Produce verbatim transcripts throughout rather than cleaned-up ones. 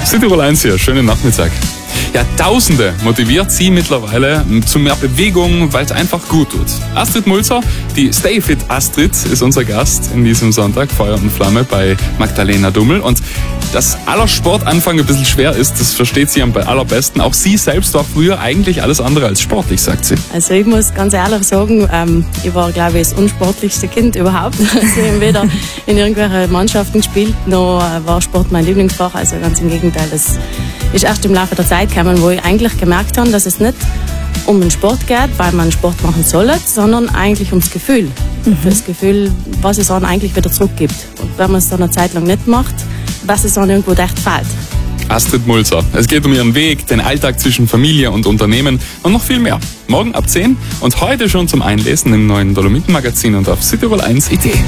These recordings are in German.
Südtirol eins hier, schönen Nachmittag. Ja, Tausende motiviert sie mittlerweile zu mehr Bewegung, weil es einfach gut tut. Astrid Mulzer, die Stay Fit Astrid, ist unser Gast in diesem Sonntag, Feuer und Flamme bei Magdalena Dummel. Und dass aller Sportanfang ein bisschen schwer ist, das versteht sie am allerbesten. Auch sie selbst war früher eigentlich alles andere als sportlich, sagt sie. Also ich muss ganz ehrlich sagen, ähm, ich war, glaube ich, das unsportlichste Kind überhaupt. Also ich habe weder in irgendwelchen Mannschaften gespielt, noch war Sport mein Lieblingsfach. Also ganz im Gegenteil, das ist erst im Laufe der Zeit gekommen, wo ich eigentlich gemerkt habe, dass es nicht um den Sport geht, weil man Sport machen soll, sondern eigentlich ums Gefühl. Mhm. Für das Gefühl, was es dann eigentlich wieder zurückgibt. Und wenn man es dann eine Zeit lang nicht macht, was es dann irgendwo echt fehlt. Astrid Mulzer. Es geht um ihren Weg, den Alltag zwischen Familie und Unternehmen und noch viel mehr. Morgen ab zehn und heute schon zum Einlesen im neuen Dolomiten-Magazin und auf Südtirol eins Punkt I T.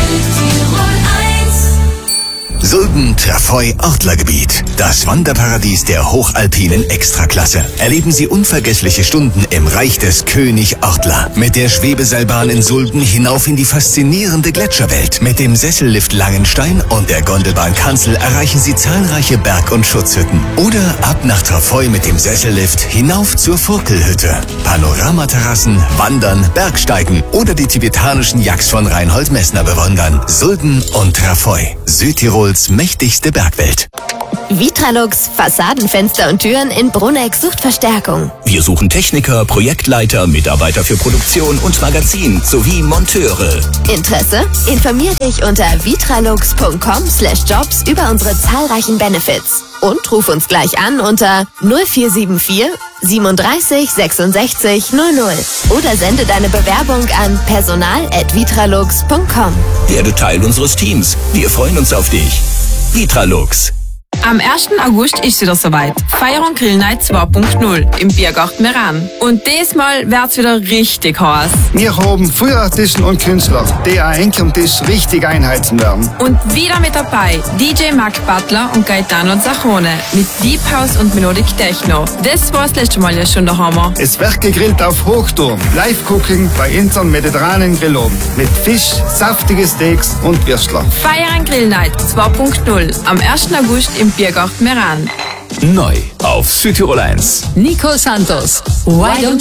Sulden Trafoi Ortlergebiet. Das Wanderparadies der hochalpinen Extraklasse. Erleben Sie unvergessliche Stunden im Reich des König Ortler. Mit der Schwebeseilbahn in Sulden hinauf in die faszinierende Gletscherwelt. Mit dem Sessellift Langenstein und der Gondelbahn Kanzel erreichen Sie zahlreiche Berg- und Schutzhütten. Oder ab nach Trafoi mit dem Sessellift hinauf zur Furkelhütte. Panoramaterrassen, Wandern, Bergsteigen oder die tibetanischen Yaks von Reinhold Messner bewundern. Sulden und Trafoi. Südtirols mächtigste Bergwelt. Vitralux, Fassadenfenster und Türen in Brunneck sucht Verstärkung. Wir suchen Techniker, Projektleiter, Mitarbeiter für Produktion und Magazin sowie Monteure. Interesse? Informier dich unter vitralux punkt com slash jobs über unsere zahlreichen Benefits. Und ruf uns gleich an unter null vier sieben vier siebenunddreißig sechsundsechzig null null oder sende deine Bewerbung an personal at vitralux punkt com. Werde Teil unseres Teams. Wir freuen uns auf dich. Vitralux. Am ersten August ist es wieder soweit. Feier und Grill Night zwei Punkt null im Biergarten Meran. Und diesmal wird's wieder richtig heiß. Wir haben viele Artisten und Künstler, die auch eng am Tisch richtig einheizen werden. Und wieder mit dabei D J Mark Butler und Gaetano Zachone mit Deep House und Melodic Techno. Das war das letzte Mal ja schon der Hammer. Es wird gegrillt auf Hochturm. Live-Cooking bei unseren mediterranen Grilloben. Mit Fisch, saftige Steaks und Würstler. Feier und Grill Night zwei Punkt null am ersten August im Biergarten Meran. Neu auf Südtirol eins. Nico Santos, Why Don't